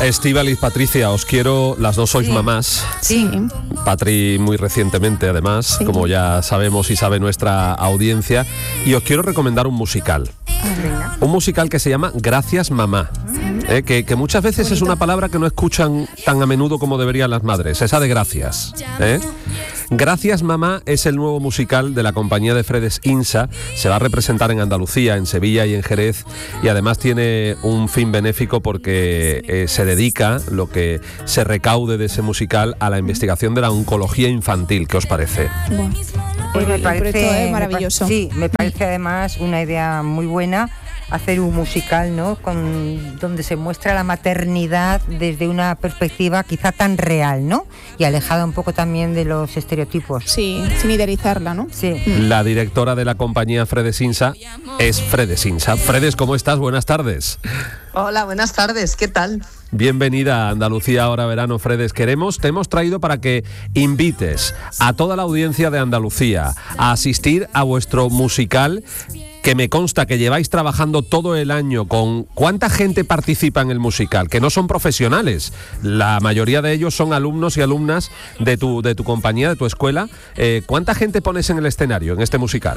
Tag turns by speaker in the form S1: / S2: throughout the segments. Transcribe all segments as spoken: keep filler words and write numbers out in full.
S1: Estíbaliz, Patricia, os quiero, las dos sois
S2: sí.
S1: mamás.
S2: Sí.
S1: Patri muy recientemente, además, sí. como ya sabemos y sabe nuestra audiencia. Y os quiero recomendar un musical.
S2: Venga.
S1: Un musical que se llama Gracias Mamá. Eh, que, que muchas veces
S2: Bonito.
S1: Es una palabra que no escuchan tan a menudo como deberían las madres, esa de gracias. ¿eh? Gracias Mamá es el nuevo musical de la compañía de Fredes Insa. Se va a representar en Andalucía, en Sevilla y en Jerez, y además tiene un fin benéfico porque eh, se dedica lo que se recaude de ese musical a la investigación de la oncología infantil. ¿Qué os parece?
S2: Bueno,
S3: Pues me
S2: el proyecto
S3: parece
S2: es maravilloso.
S3: Me pa- sí, me parece además una idea muy buena hacer un musical, ¿no? Con donde se muestra la maternidad desde una perspectiva quizá tan real, ¿no? Y alejada un poco también de los estereotipos.
S2: Sí, sin idealizarla, ¿no?
S3: Sí.
S1: La directora de la compañía Fredes Insa es Fredes Insa. Fredes, ¿cómo estás? Buenas tardes.
S4: Hola, buenas tardes, ¿qué tal?
S1: Bienvenida a Andalucía Ahora Verano, Fredes. Queremos, te hemos traído para que invites a toda la audiencia de Andalucía a asistir a vuestro musical, que me consta que lleváis trabajando todo el año con... ¿Cuánta gente participa en el musical? Que no son profesionales. La mayoría de ellos son alumnos y alumnas de tu, de tu compañía, de tu escuela. Eh, ¿Cuánta gente pones en el escenario, en este musical?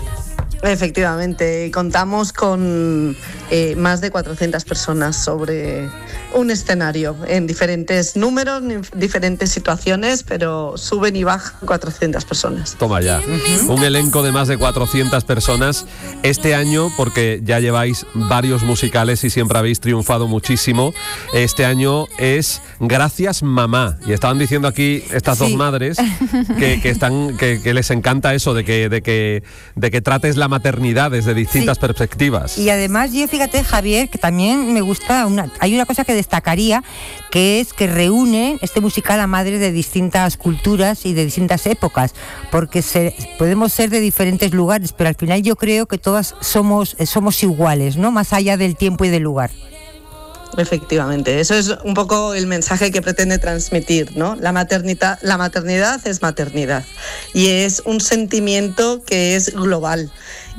S4: Efectivamente, contamos con eh, más de cuatrocientas personas sobre un escenario, en diferentes números, en diferentes situaciones, pero suben y bajan cuatrocientas personas.
S1: Toma ya, uh-huh. Un elenco de más de cuatrocientas personas este año, porque ya lleváis varios musicales y siempre habéis triunfado muchísimo. Este año es Gracias Mamá, y estaban diciendo aquí estas sí. dos madres que, que, están, que, que les encanta eso de que, de que, de que trates la maternidad desde distintas sí. perspectivas.
S3: Y además yo, fíjate, Javier, que también me gusta, una, hay una cosa que destacaría, que es que reúne este musical a madres de distintas culturas y de distintas épocas, porque se, podemos ser de diferentes lugares, pero al final yo creo que todas somos, somos iguales, ¿no? Más allá del tiempo y del lugar.
S4: Efectivamente, eso es un poco el mensaje que pretende transmitir, ¿no? La maternidad, la maternidad es maternidad y es un sentimiento que es global,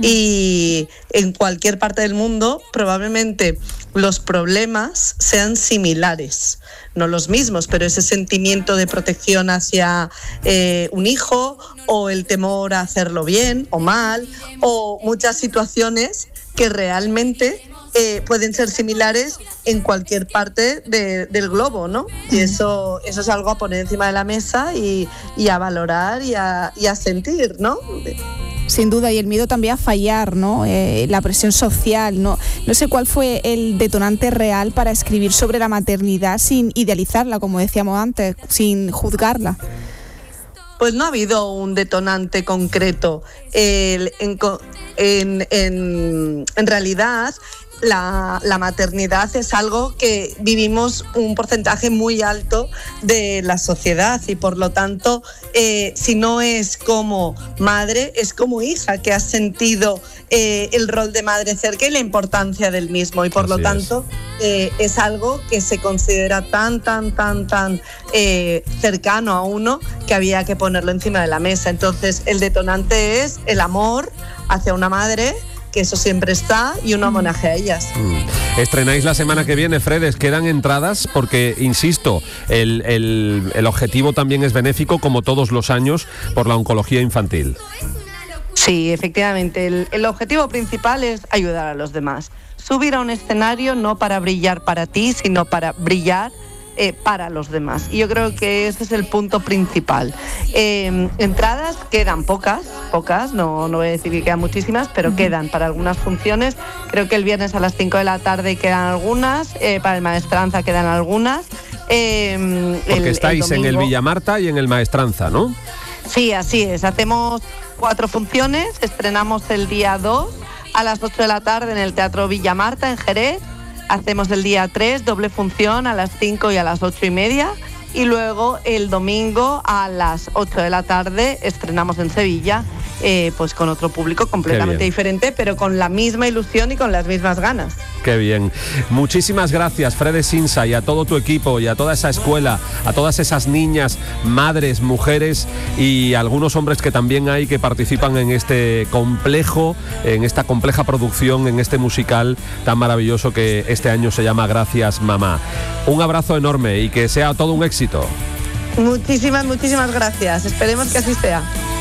S4: y en cualquier parte del mundo probablemente los problemas sean similares, no los mismos, pero ese sentimiento de protección hacia eh, un hijo, o el temor a hacerlo bien o mal, o muchas situaciones que realmente eh, pueden ser similares en cualquier parte de, del globo, ¿no? Y eso, eso es algo a poner encima de la mesa y, y a valorar y a, y a sentir, ¿no?
S2: Sin duda, y el miedo también a fallar, ¿no? Eh, la presión social, ¿no? No sé cuál fue el detonante real para escribir sobre la maternidad sin idealizarla, como decíamos antes, sin juzgarla.
S4: Pues no ha habido un detonante concreto. El, en, en, en, en realidad, la, la maternidad es algo que vivimos un porcentaje muy alto de la sociedad, y por lo tanto, eh, si no es como madre, es como hija, que has sentido eh, el rol de madre cerca y la importancia del mismo, y por Así lo tanto es. Eh, es algo que se considera tan, tan, tan, tan eh, cercano a uno, que había que ponerlo encima de la mesa. Entonces, el detonante es el amor hacia una madre, que eso siempre está, y un homenaje a ellas.
S1: Mm. Estrenáis la semana que viene, Fredes. Quedan entradas porque, insisto, el, el, el objetivo también es benéfico, como todos los años, por la oncología infantil.
S4: Sí, efectivamente. El, el objetivo principal es ayudar a los demás. Subir a un escenario no para brillar para ti, sino para brillar Eh, para los demás. Y yo creo que ese es el punto principal. Eh, entradas quedan pocas, pocas, no, no voy a decir que quedan muchísimas, pero uh-huh. quedan para algunas funciones. Creo que el viernes a las cinco de la tarde quedan algunas, eh, para el Maestranza quedan algunas. Eh,
S1: Porque
S4: el,
S1: estáis
S4: el
S1: en el Villamarta y en el Maestranza, ¿no?
S4: Sí, así es. Hacemos cuatro funciones, estrenamos el día dos a las ocho de la tarde en el Teatro Villamarta, en Jerez. Hacemos el día tres, doble función a las cinco y a las ocho y media. Y luego el domingo a las ocho de la tarde estrenamos en Sevilla, eh, pues con otro público completamente diferente, pero con la misma ilusión y con las mismas ganas.
S1: Qué bien. Muchísimas gracias, Fredes Insa, y a todo tu equipo y a toda esa escuela, a todas esas niñas, madres, mujeres y algunos hombres que también hay que participan en este complejo, en esta compleja producción, en este musical tan maravilloso que este año se llama Gracias Mamá. Un abrazo enorme y que sea todo un éxito.
S4: Muchísimas, muchísimas gracias. Esperemos que así sea.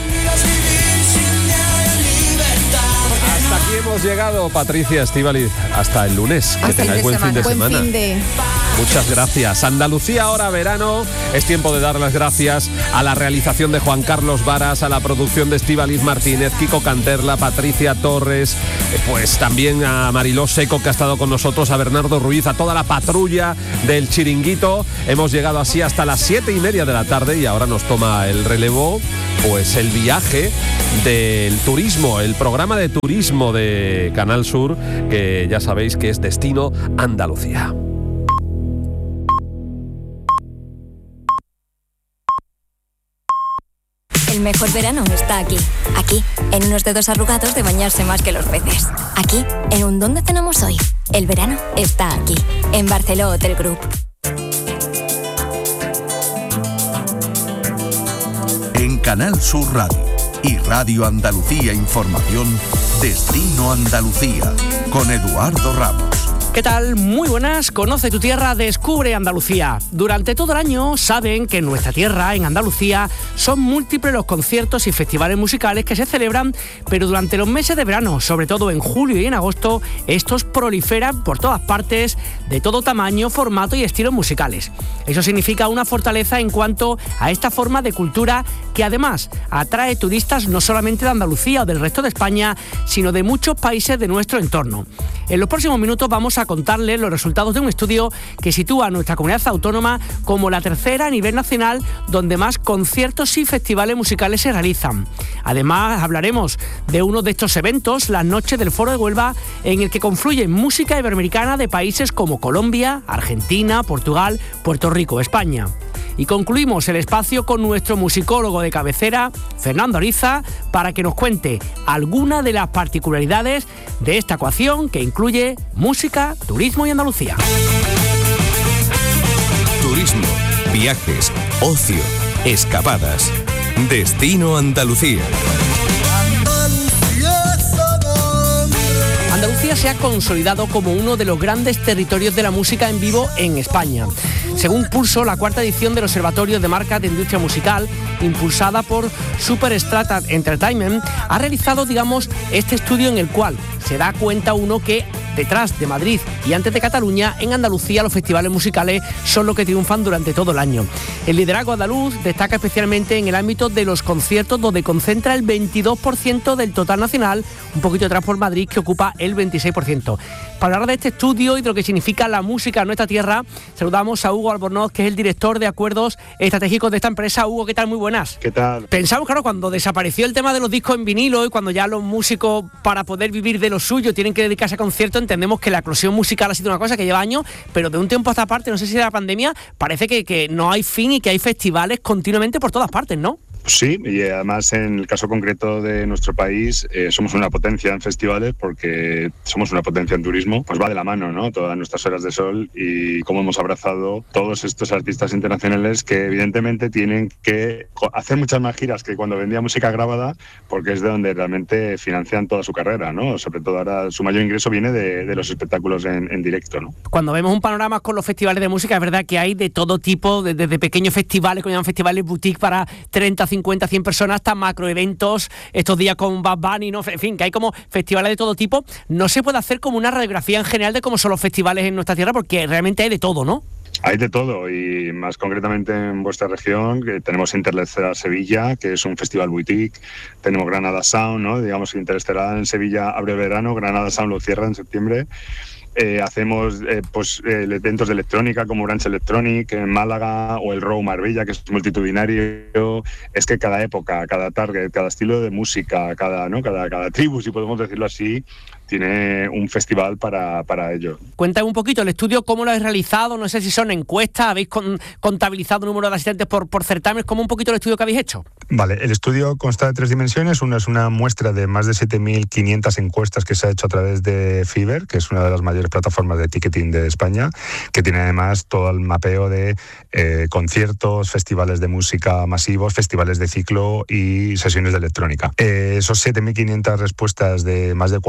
S1: Hasta aquí hemos llegado, Patricia, Estíbaliz. Hasta el lunes. Que tengáis buen fin de semana.
S2: Buen fin de...
S1: Muchas gracias. Andalucía ahora verano. Es tiempo de dar las gracias a la realización de Juan Carlos Varas, a la producción de Estíbaliz Martínez, Kiko Canterla, Patricia Torres, pues también a Mariló Seco, que ha estado con nosotros, a Bernardo Ruiz, a toda la patrulla del Chiringuito. Hemos llegado así hasta las siete y media de la tarde y ahora nos toma el relevo, pues el viaje del turismo, el programa de turismo de Canal Sur, que ya sabéis que es Destino Andalucía.
S5: El mejor verano está aquí. Aquí, en unos dedos arrugados de bañarse más que los peces. Aquí, en un ¿dónde cenamos hoy? El verano está aquí, en Barceló Hotel Group.
S6: En Canal Sur Radio y Radio Andalucía Información, Destino Andalucía, con Eduardo Ramos.
S7: ¿Qué tal? Muy buenas. Conoce tu tierra, descubre Andalucía. Durante todo el año saben que en nuestra tierra, en Andalucía, son múltiples los conciertos y festivales musicales que se celebran, pero durante los meses de verano, sobre todo en julio y en agosto, estos proliferan por todas partes, de todo tamaño, formato y estilos musicales. Eso significa una fortaleza en cuanto a esta forma de cultura que además atrae turistas no solamente de Andalucía o del resto de España, sino de muchos países de nuestro entorno. En los próximos minutos vamos a contarles los resultados de un estudio que sitúa a nuestra comunidad autónoma como la tercera a nivel nacional donde más conciertos y festivales musicales se realizan. Además, hablaremos de uno de estos eventos, las Noches del Foro de Huelva, en el que confluyen música iberoamericana de países como Colombia, Argentina, Portugal, Puerto Rico, España. Y concluimos el espacio con nuestro musicólogo de cabecera, Fernando Ariza, para que nos cuente alguna de las particularidades de esta ecuación que incluye música, turismo y Andalucía.
S6: Turismo, viajes, ocio, escapadas. Destino Andalucía.
S7: Andalucía se ha consolidado como uno de los grandes territorios de la música en vivo en España. Según Pulso, la cuarta edición del Observatorio de Marcas de Industria Musical, impulsada por Superstrata Entertainment, ha realizado, digamos, este estudio en el cual se da cuenta uno que detrás de Madrid y antes de Cataluña, en Andalucía los festivales musicales son los que triunfan durante todo el año. El liderazgo andaluz destaca especialmente en el ámbito de los conciertos, donde concentra el veintidós por ciento del total nacional, un poquito atrás por Madrid, que ocupa el veintiséis por ciento. Para hablar de este estudio y de lo que significa la música en nuestra tierra, saludamos a Hugo Albornoz, que es el director de acuerdos estratégicos de esta empresa. Hugo, ¿qué tal? Muy buenas.
S8: ¿Qué tal?
S7: Pensamos, claro, cuando desapareció el tema de los discos en vinilo y cuando ya los músicos, para poder vivir de lo suyo, tienen que dedicarse a conciertos, entendemos que la eclosión musical ha sido una cosa que lleva años, pero de un tiempo a esta parte, no sé si de la pandemia, parece que, que no hay fin y que hay festivales continuamente por todas partes, ¿no?
S8: Sí, y además en el caso concreto de nuestro país eh, somos una potencia en festivales porque somos una potencia en turismo, pues va de la mano, ¿no? Todas nuestras horas de sol y cómo hemos abrazado todos estos artistas internacionales que evidentemente tienen que hacer muchas más giras que cuando vendía música grabada, porque es de donde realmente financian toda su carrera, ¿no? Sobre todo ahora su mayor ingreso viene de, de los espectáculos en, en directo, ¿no?
S7: Cuando vemos un panorama con los festivales de música, es verdad que hay de todo tipo, desde de pequeños festivales, que llaman festivales boutique para treinta, cincuenta, cien personas, hasta macroeventos, estos días con Bad Bunny, ¿no? En fin, que hay como festivales de todo tipo. No se puede hacer como una radiografía en general de cómo son los festivales en nuestra tierra, porque realmente hay de todo, ¿no?
S8: Hay de todo, y más concretamente en vuestra región, que tenemos Interestelar Sevilla, que es un festival boutique, tenemos Granada Sound, ¿no? Digamos que Interestelar en Sevilla abre verano, Granada Sound lo cierra en septiembre. Eh, hacemos eh, pues, eh, eventos de electrónica como Branch Electronic en Málaga o el Row Marbella, que es multitudinario. Es que cada época, cada target, cada estilo de música, cada, ¿no? cada, cada tribu, si podemos decirlo así, tiene un festival para, para ello.
S7: Cuéntame un poquito el estudio, cómo lo habéis realizado, no sé si son encuestas, habéis con, contabilizado el número de asistentes por, por certámenes, ¿cómo un poquito el estudio que habéis hecho?
S9: Vale, el estudio consta de tres dimensiones. Una es una muestra de más de siete mil quinientas encuestas que se ha hecho a través de Fiverr, que es una de las mayores plataformas de ticketing de España, que tiene además todo el mapeo de eh, conciertos, festivales de música masivos, festivales de ciclo y sesiones de electrónica. Eh, esos siete mil quinientas respuestas de más de cuatro minutos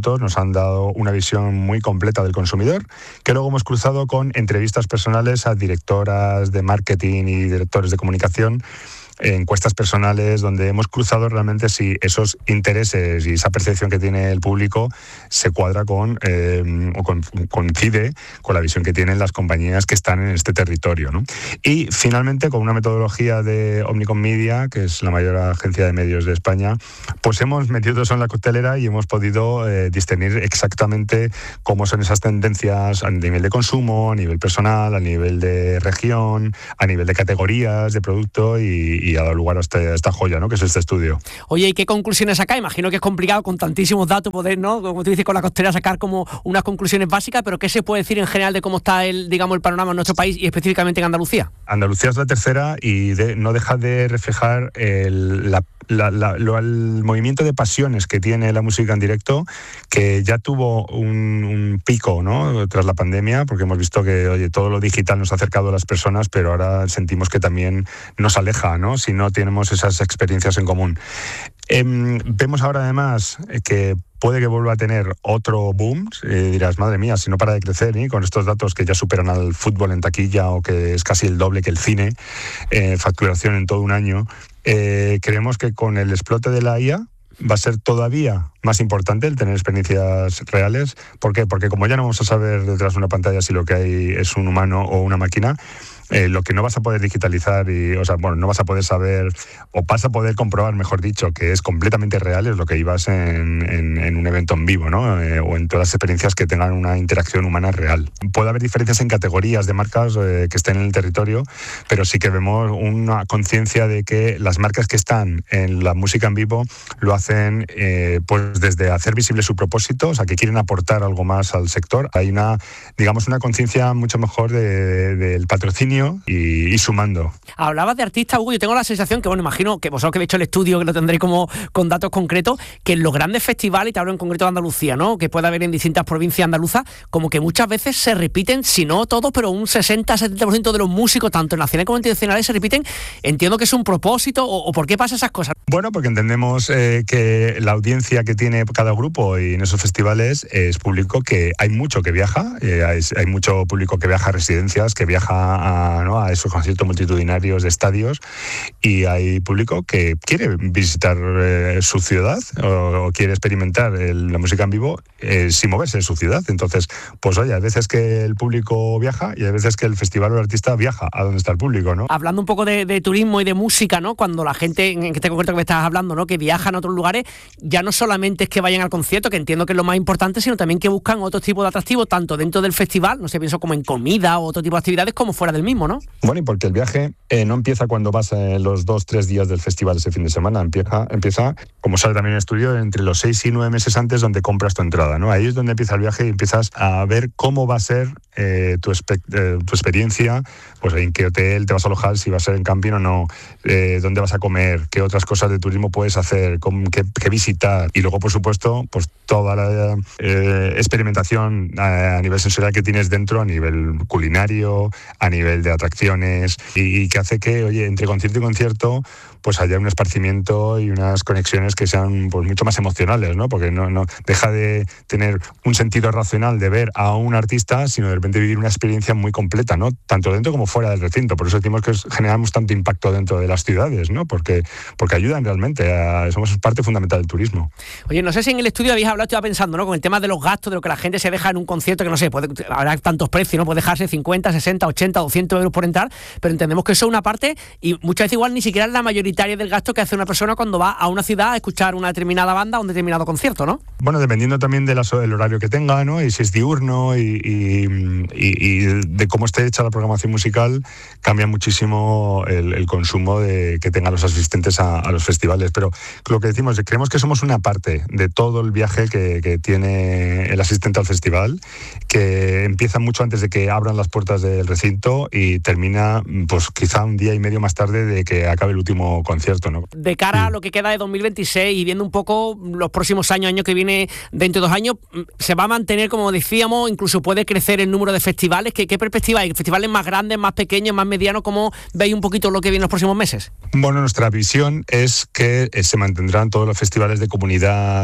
S9: juntos nos han dado una visión muy completa del consumidor, que luego hemos cruzado con entrevistas personales a directoras de marketing y directores de comunicación, encuestas personales donde hemos cruzado realmente si esos intereses y esa percepción que tiene el público se cuadra con eh, o con, coincide con la visión que tienen las compañías que están en este territorio, ¿no? Y finalmente, con una metodología de Omnicom Media, que es la mayor agencia de medios de España, pues hemos metido eso en la coctelera y hemos podido eh, discernir exactamente cómo son esas tendencias a nivel de consumo, a nivel personal, a nivel de región, a nivel de categorías de producto y y ha dado lugar a, este, a esta joya, ¿no?, que es este estudio.
S7: Oye, ¿y qué conclusiones saca? Imagino que es complicado con tantísimos datos poder, ¿no?, como tú dices, con la costera sacar como unas conclusiones básicas, pero ¿qué se puede decir en general de cómo está el, digamos, el panorama en nuestro país y específicamente en Andalucía?
S9: Andalucía es la tercera y de, no deja de reflejar el, la La, la, lo, el movimiento de pasiones que tiene la música en directo, que ya tuvo un, un pico, ¿no?, tras la pandemia, porque hemos visto que, oye, todo lo digital nos ha acercado a las personas, pero ahora sentimos que también nos aleja, ¿no?, si no tenemos esas experiencias en común. Eh, vemos ahora además que puede que vuelva a tener otro boom, eh, dirás, madre mía, si no para de crecer, ¿eh?, con estos datos que ya superan al fútbol en taquilla o que es casi el doble que el cine, eh, facturación en todo un año. Eh, creemos que con el explote de la I A va a ser todavía más importante el tener experiencias reales. ¿Por qué? Porque como ya no vamos a saber detrás de una pantalla si lo que hay es un humano o una máquina, eh, lo que no vas a poder digitalizar y, o sea, bueno, no vas a poder saber o vas a poder comprobar, mejor dicho, que es completamente real, es lo que ibas en, en, en un evento en vivo, ¿no? Eh, o en todas las experiencias que tengan una interacción humana real. Puede haber diferencias en categorías de marcas eh, que estén en el territorio, pero sí que vemos una conciencia de que las marcas que están en la música en vivo lo hacen eh, pues desde hacer visible su propósito, o sea, que quieren aportar algo más al sector. Hay una, digamos, una conciencia mucho mejor del de, de patrocinio Y, y sumando.
S7: Hablabas de artistas, Hugo, yo tengo la sensación que, bueno, imagino que vosotros que habéis hecho el estudio, que lo tendréis como con datos concretos, que en los grandes festivales, y te hablo en concreto de Andalucía, ¿no?, que puede haber en distintas provincias andaluzas, como que muchas veces se repiten, si no todos, pero un sesenta a setenta por ciento de los músicos, tanto nacionales como internacionales, se repiten. Entiendo que es un propósito, o, o ¿por qué pasa esas cosas?
S9: Bueno, porque entendemos eh, que la audiencia que tiene cada grupo y en esos festivales es público que hay mucho que viaja, eh, hay, hay mucho público que viaja a residencias, que viaja a A, ¿no?, a esos conciertos multitudinarios de estadios, y hay público que quiere visitar eh, su ciudad o, o quiere experimentar el, la música en vivo eh, sin moverse de su ciudad. Entonces, pues oye, hay veces que el público viaja y hay veces que el festival o el artista viaja a donde está el público, ¿no?
S7: Hablando un poco de, de turismo y de música, ¿no?, cuando la gente, en este concreto que me estás hablando, ¿no?, que viajan a otros lugares, ya no solamente es que vayan al concierto, que entiendo que es lo más importante, sino también que buscan otro tipo de atractivos, tanto dentro del festival, no sé, pienso como en comida o otro tipo de actividades, como fuera del mismo, ¿no?
S9: Bueno, y porque el viaje eh, no empieza cuando vas eh, los dos, tres días del festival ese fin de semana, empieza, empieza, como sale también en el estudio, entre los seis y nueve meses antes, donde compras tu entrada, ¿no? Ahí es donde empieza el viaje y empiezas a ver cómo va a ser eh, tu, espe- eh, tu experiencia, pues en qué hotel te vas a alojar, si va a ser en camping o no, eh, dónde vas a comer, qué otras cosas de turismo puedes hacer, con, qué, qué visitar, y luego, por supuesto, pues toda la eh, experimentación a, a nivel sensorial que tienes dentro, a nivel culinario, a nivel de atracciones, y, y que hace que, oye, entre concierto y concierto, pues haya un esparcimiento y unas conexiones que sean pues mucho más emocionales, ¿no? Porque no, no deja de tener un sentido racional de ver a un artista, sino de repente vivir una experiencia muy completa, ¿no? Tanto dentro como fuera del recinto. Por eso decimos que generamos tanto impacto dentro de las ciudades, ¿no? Porque, porque ayudan realmente, a, somos parte fundamental del turismo.
S7: Oye, no sé si en el estudio habéis hablado, estaba pensando, ¿no?, con el tema de los gastos, de lo que la gente se deja en un concierto, que no sé, puede, habrá tantos precios, ¿no? Puede dejarse cincuenta, sesenta, ochenta, doscientos euros por entrar, pero entendemos que eso es una parte, y muchas veces igual ni siquiera es la mayoritaria del gasto que hace una persona cuando va a una ciudad a escuchar una determinada banda o un determinado concierto, ¿no?
S9: Bueno, dependiendo también del horario que tenga, ¿no? Y si es diurno y, y, y, y de cómo esté hecha la programación musical, cambia muchísimo el, el consumo de, que tengan los asistentes a, a los festivales. Pero lo que decimos es que creemos que somos una parte de todo el viaje que, que tiene el asistente al festival, que empieza mucho antes de que abran las puertas del recinto y termina, pues quizá un día y medio más tarde de que acabe el último concierto, ¿no?
S7: De cara a lo que queda de dos mil veintiséis y viendo un poco los próximos años, año que viene, dentro de dos años, ¿se va a mantener, como decíamos, incluso puede crecer el número de festivales? ¿Qué, qué perspectiva hay? ¿Festivales más grandes, más pequeños, más medianos? ¿Cómo veis un poquito lo que viene en los próximos meses?
S9: Bueno, nuestra visión es que se mantendrán todos los festivales de comunidad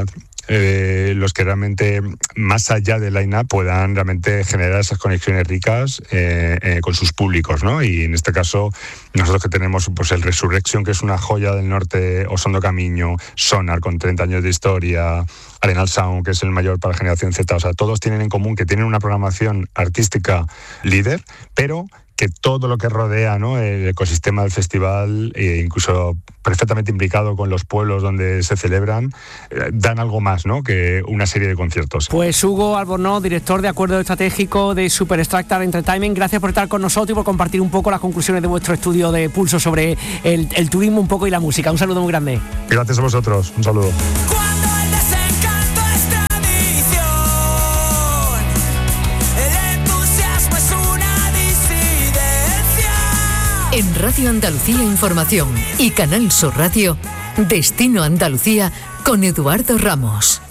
S9: eh, los que realmente, más allá del line-up, puedan realmente generar esas conexiones ricas eh, eh, con sus públicos, ¿no? Y en este caso, nosotros que tenemos pues el Resurrection, que es una joya del norte, Osondo Camiño, Sonar, con treinta años de historia, Arenal Sound, que es el mayor para Generación Z, o sea, todos tienen en común que tienen una programación artística líder, pero que todo lo que rodea, ¿no?, el ecosistema del festival, e incluso perfectamente implicado con los pueblos donde se celebran, eh, dan algo más, ¿no?, que una serie de conciertos.
S7: Pues Hugo Albornoz, director de Acuerdo Estratégico de Superstructure Entertainment, gracias por estar con nosotros y por compartir un poco las conclusiones de vuestro estudio de pulso sobre el, el turismo un poco y la música. Un saludo muy grande.
S9: Gracias a vosotros, un saludo.
S10: En Radio Andalucía Información y Canal Sur Radio, Destino Andalucía con Eduardo Ramos.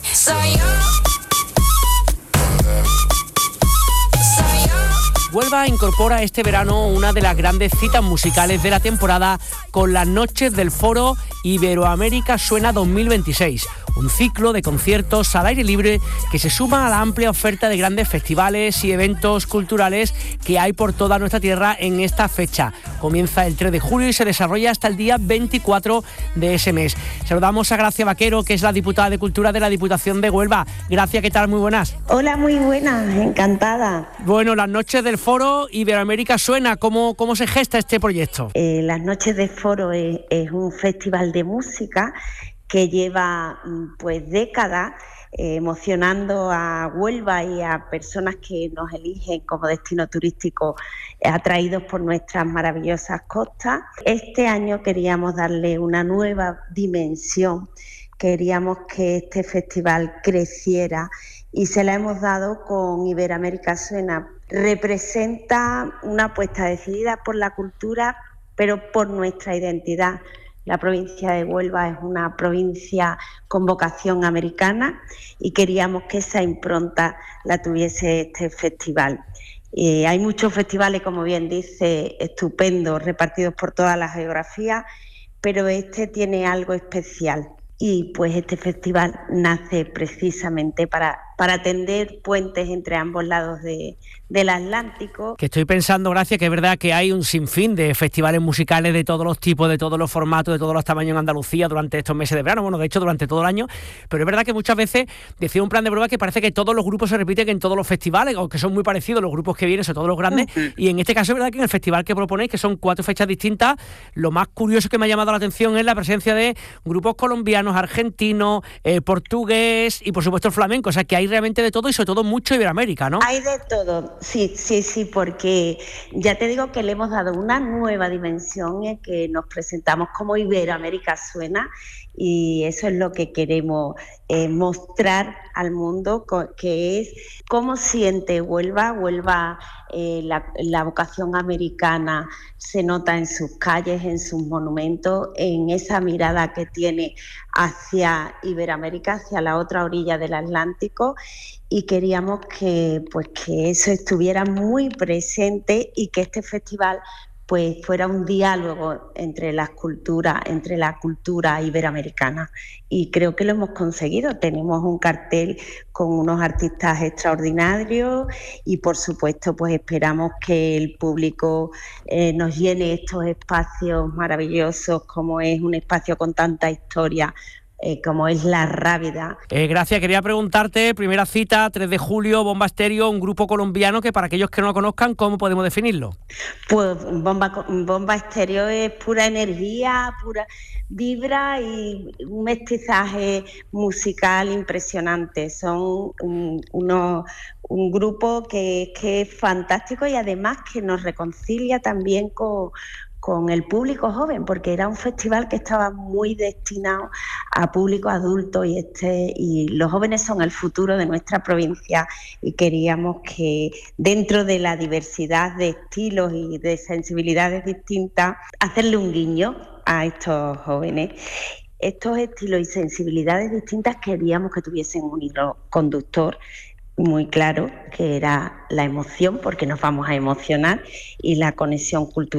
S7: Huelva incorpora este verano una de las grandes citas musicales de la temporada con las Noches del Foro Iberoamérica Suena dos mil veintiséis, un ciclo de conciertos al aire libre que se suma a la amplia oferta de grandes festivales y eventos culturales que hay por toda nuestra tierra en esta fecha. Comienza el tres de julio y se desarrolla hasta el día veinticuatro de ese mes. Saludamos a Gracia Vaquero, que es la diputada de Cultura de la Diputación de Huelva. Gracia, ¿qué tal? Muy buenas.
S11: Hola, muy buenas, encantada.
S7: Bueno, las Noches del Foro Iberoamérica Suena, ¿cómo, cómo se gesta este proyecto?
S11: Eh, las Noches del Foro es, es un festival de música que lleva pues décadas eh, emocionando a Huelva y a personas que nos eligen como destino turístico eh, atraídos por nuestras maravillosas costas. Este año queríamos darle una nueva dimensión, queríamos que este festival creciera y se la hemos dado con Iberoamérica Suena. Representa una apuesta decidida por la cultura, pero por nuestra identidad. La provincia de Huelva es una provincia con vocación americana y queríamos que esa impronta la tuviese este festival. Eh, hay muchos festivales, como bien dice, estupendos, repartidos por toda la geografía, pero este tiene algo especial. Y pues este festival nace precisamente para, para tender puentes entre ambos lados de, del Atlántico.
S7: Que estoy pensando, Gracia, que es verdad que hay un sinfín de festivales musicales de todos los tipos, de todos los formatos, de todos los tamaños en Andalucía durante estos meses de verano, bueno, de hecho durante todo el año, pero es verdad que muchas veces decía un plan de prueba que parece que todos los grupos se repiten en todos los festivales, o que son muy parecidos los grupos que vienen, sobre todo los grandes, uh-huh. Y en este caso es verdad que en el festival que proponéis, que son cuatro fechas distintas, lo más curioso que me ha llamado la atención es la presencia de grupos colombianos, argentinos, eh, portugués y por supuesto el flamenco, o sea que hay realmente de todo y sobre todo mucho Iberoamérica, ¿no?
S11: Hay de todo, sí, sí, sí, porque ya te digo que le hemos dado una nueva dimensión en que nos presentamos como Iberoamérica Suena y eso es lo que queremos eh, mostrar al mundo, que es cómo siente Huelva, Huelva eh, la, la vocación americana se nota en sus calles, en sus monumentos, en esa mirada que tiene hacia Iberoamérica, hacia la otra orilla del Atlántico, y queríamos que, pues, que eso estuviera muy presente y que este festival pues fuera un diálogo entre las culturas, entre la cultura iberoamericana, y creo que lo hemos conseguido. Tenemos un cartel con unos artistas extraordinarios y por supuesto pues esperamos que el público eh, nos llene estos espacios maravillosos, como es un espacio con tanta historia Eh, como es La Rábida.
S7: Eh, gracias, quería preguntarte, primera cita, tres de julio, Bomba Estéreo, un grupo colombiano que para aquellos que no lo conozcan, ¿cómo podemos definirlo?
S11: Pues Bomba, Bomba Estéreo es pura energía, pura vibra y un mestizaje musical impresionante. Son un, uno, un grupo que, que es fantástico y además que nos reconcilia también con con el público joven, porque era un festival que estaba muy destinado a público adulto y este y los jóvenes son el futuro de nuestra provincia y queríamos que dentro de la diversidad de estilos y de sensibilidades distintas hacerle un guiño a estos jóvenes. Estos estilos y sensibilidades distintas queríamos que tuviesen un hilo conductor muy claro, que era la emoción, porque nos vamos a emocionar, y la conexión cultural.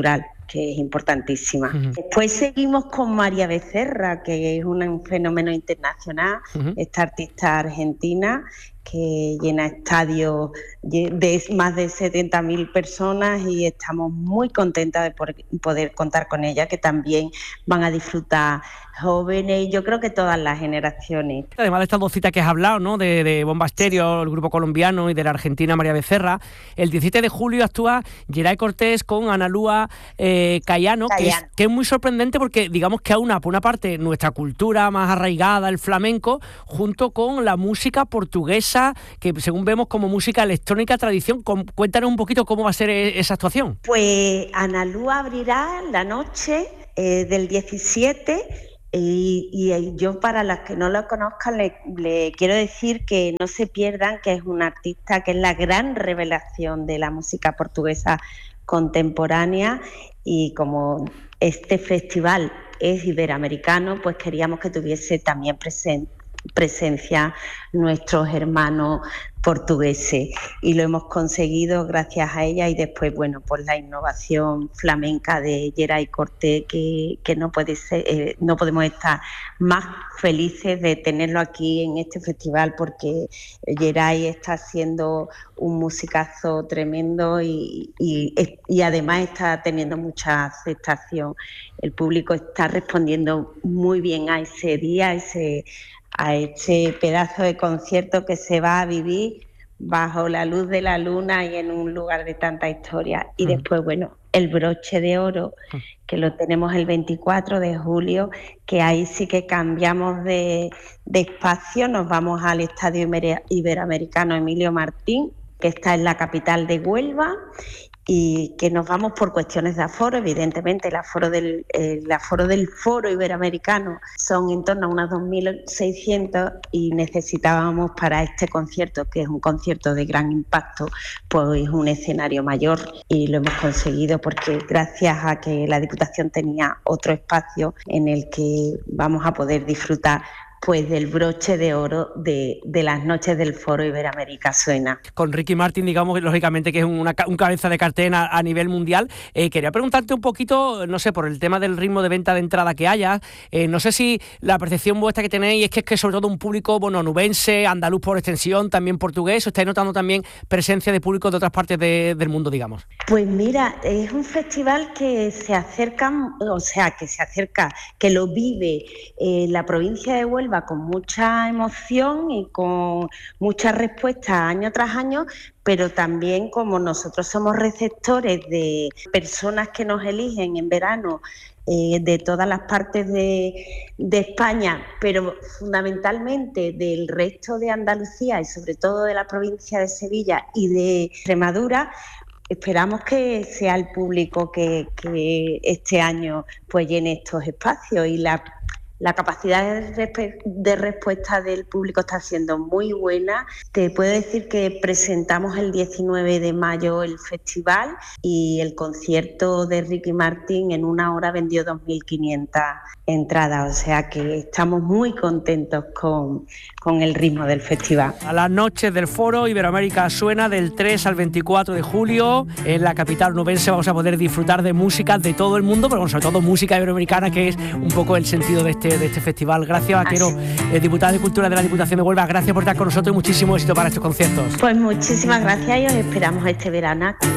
S11: que es importantísima.
S7: Uh-huh.
S11: Después seguimos con María Becerra, que es un, un fenómeno internacional, uh-huh. esta artista argentina que llena estadios de más de setenta mil personas y estamos muy contentas de por, poder contar con ella, que también van a disfrutar jóvenes y yo creo que todas las generaciones.
S7: Además de estas dos citas que has hablado, ¿no? de, de Bomba Estéreo, el grupo colombiano, y de la argentina María Becerra, el diecisiete de julio actúa Geray Cortés con Analúa eh, Cayano, que es, que es muy sorprendente porque digamos que aúna por una parte nuestra cultura más arraigada, el flamenco, junto con la música portuguesa, que según vemos como música electrónica tradición. Cuéntanos un poquito cómo va a ser esa actuación.
S11: Pues Analúa abrirá la noche eh, del diecisiete. Y, y yo, para las que no lo conozcan, le, le quiero decir que no se pierdan que es una artista que es la gran revelación de la música portuguesa contemporánea, y como este festival es iberoamericano, pues queríamos que tuviese también presen, presencia nuestros hermanos portugueses, y lo hemos conseguido gracias a ella, y después, bueno, por la innovación flamenca de Geray Cortés, que, que no puede ser, eh, no podemos estar más felices de tenerlo aquí en este festival, porque Geray está haciendo un musicazo tremendo y, y, y además está teniendo mucha aceptación. El público está respondiendo muy bien a ese día, a ese a este pedazo de concierto que se va a vivir bajo la luz de la luna y en un lugar de tanta historia. Y uh-huh. después, bueno, el broche de oro, uh-huh. que lo tenemos el veinticuatro de julio, que ahí sí que cambiamos de, de espacio, nos vamos al Estadio Iberoamericano Emilio Martín, que está en la capital de Huelva, y que nos vamos por cuestiones de aforo. Evidentemente el aforo del, el aforo del Foro Iberoamericano son en torno a unas dos mil seiscientos, y necesitábamos para este concierto, que es un concierto de gran impacto, pues un escenario mayor, y lo hemos conseguido porque gracias a que la Diputación tenía otro espacio en el que vamos a poder disfrutar pues del broche de oro de, de las noches del Foro Iberoamérica Suena. Con Ricky Martin, digamos, lógicamente que es una, un cabeza de cartel a, a nivel mundial. Eh, quería preguntarte un poquito, no sé, por el tema del ritmo de venta de entrada que haya, eh, no sé si la percepción vuestra que tenéis es que es que sobre todo un público, bueno, onubense, andaluz por extensión, también portugués, ¿o estáis notando también presencia de público de otras partes de, del mundo, digamos? Pues mira, es un festival que se acerca, o sea, que se acerca, que lo vive eh, la provincia de Huelva con mucha emoción y con mucha respuesta año tras año, pero también como nosotros somos receptores de personas que nos eligen en verano eh, de todas las partes de, de España, pero fundamentalmente del resto de Andalucía y sobre todo de la provincia de Sevilla y de Extremadura, esperamos que sea el público que, que este año pues llene estos espacios, y la La capacidad de, resp- de respuesta del público está siendo muy buena. Te puedo decir que presentamos el diecinueve de mayo el festival, y el concierto de Ricky Martin en una hora vendió dos mil quinientas entradas, o sea que estamos muy contentos con, con el ritmo del festival. A las noches del Foro Iberoamérica Suena, del tres al veinticuatro de julio, en la capital onubense vamos a poder disfrutar de música de todo el mundo, pero sobre todo música iberoamericana, que es un poco el sentido de este de este festival. Gracias, Vaquero, eh, diputada de Cultura de la Diputación de Huelva, gracias por estar con nosotros y muchísimo éxito para estos conciertos. Pues muchísimas gracias y os esperamos este verano.